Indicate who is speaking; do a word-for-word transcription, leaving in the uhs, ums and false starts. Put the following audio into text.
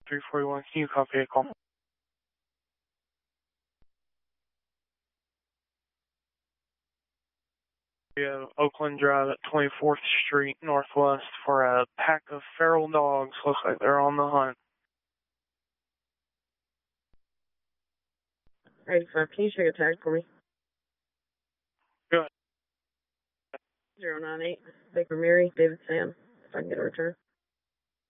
Speaker 1: three forty-one. Can you copy a call? We have Oakland Drive at twenty-fourth Street Northwest for a pack of feral dogs. Looks like they're on the hunt.
Speaker 2: eighty-five, can you check a tag for me?
Speaker 1: Go ahead.
Speaker 2: zero nine eight, Baker Mary, David Sam, if I can get a return.